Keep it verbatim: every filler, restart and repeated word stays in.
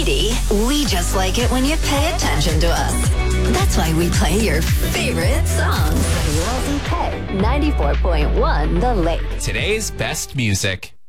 Edie, we just like it when you pay attention to us. That's why we play your favorite songs. Rosie K, ninety-four point one The Lake. Today's best music.